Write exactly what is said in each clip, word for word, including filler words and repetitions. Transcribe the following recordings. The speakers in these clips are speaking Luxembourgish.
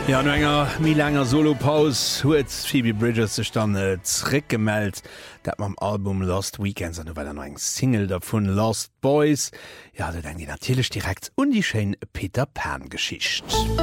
Ja, no enger mi langer Solopaus huet Phoebe Bridgers sech dann äh, zréck gemeldt, dat mam Album Lost Weekends an well no eng Single der vun Lost Boys. Ja, dat eng die natilech direkt un die Schein Peter Pan-Geschicht.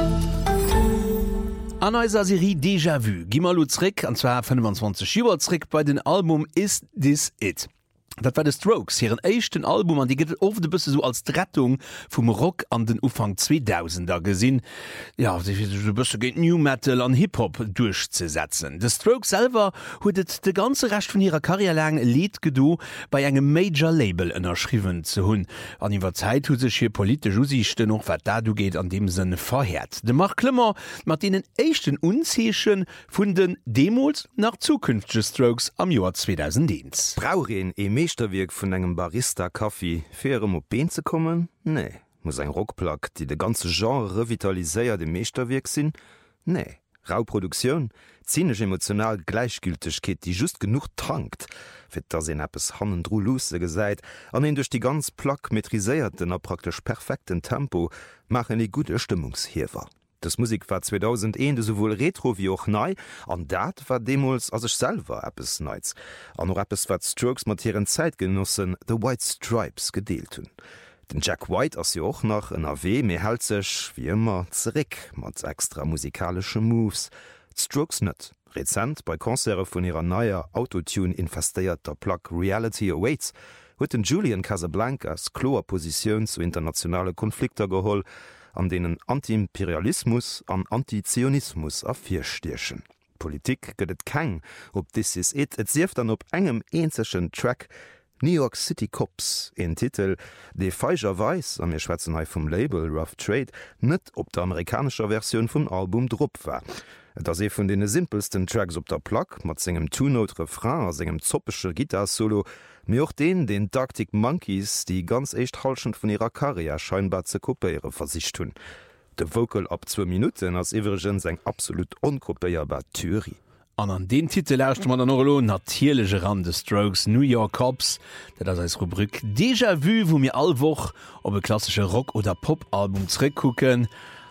An eiser Serie Déjà Vu gimmer loréck anzwer fünfundzwanzig Joerréck bei den Album Is This It. Dat war de Strokes hireieren échten Album an die gët of de bësse so als Rettung vum Rock an den Ufang zweitausender gesinn. Ja de bësse géint New Metal an Hip-Hop durchzusetzen. De Strokes selber huet de ganze Recht vun ihrer Karriere lang Lied gedo bei engem Major Label ënnerschriwen ze hunn. An iwwer Zeit hu sech hier polisch Usichte noch wat da du geht an dem Sinne verheert. De Mark Klimmer mat denen échten Unzeechen vun den Demos nach zukünftige Strokes am Joar zweitausendzehn. Brauren e Meesterwirk vun engem Barista-Kaffee firm op Been ze kommen? Nee. Muss eng Rockplack, die de ganze Genre revitaliséier de Meesterwirk sinn? Nee. Rauproduktion, zinech emotional Gleichgültegkeet, die just genug trankt, fir da sinn appes hannendrolose gesäit, an en duch die ganz Plack metriséierten a praktisch perfekten Tempo machen e gute Stimmungshiewer. Das Musik war zweitausendeins sowohl retro wie auch neu, an dat war Demos as ich selber Appes neits. An noch Appes wat Strokes matieren Zeitgenossen The White Stripes gedeelt hun. Den Jack White as ja auch nach en A W mé hält sech wie immer zerek mat extra musikalsche Moves. Strokes net. Rezent bei Konzere vun ihrer neuer Autotune infestéierter Plaque Reality Awaits huet den Julian Casablancas kloer Position zu internationale Konflikte geholl, an denen Antiimperialismus an Antizionismus afirstierchen. Politik gëtt et keng, op This Is It, et sieft dann op engem eenzeschen Track New York City Cops, en Titel, de feigerweis an mir Schwäzenei vum Label Rough Trade net op der amerikanischer Version vum Album Drpp war. Et ass e vun dene simpelsten Tracks op der Plaque, mat segem Two-Note-Refrain a segem zoppesche Gitarrsolo, mir auch den den Arctic Monkeys, die ganz echt halschend von ihrer Karriere scheinbar ze kopiere versicht hun. De Vocal ab zwei Minuten als Evergens eng absolut unkopierbar Theorie. An an den Titel lauscht man an Orlo natierlege Rand des Strokes New York Cops, dat as als Rubrik Déjà Vu, wo mir allwoch op e klassische Rock- oder Popalbum zréckkucken.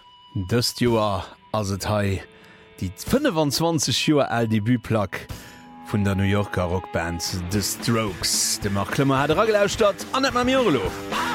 Dëst Joer as et hai die fünfundzwanzig Joer alt Debütplaque vun der New Yorker Rockband The Strokes. De Mark Klimmer hat er gelauscht an net ma Mirlo.